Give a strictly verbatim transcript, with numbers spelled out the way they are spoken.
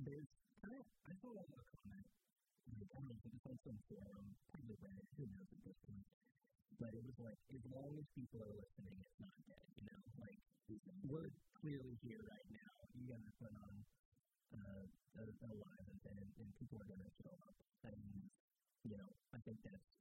there's kind of, I saw a comment, like, I don't know if it was on some forum, probably Reddit, who knows at this point, but it was like, as long as people are listening, it's not dead, you know, like, we're clearly here right now, you guys put on uh, a, a live event, and people are going to show up, and, you know, I think that's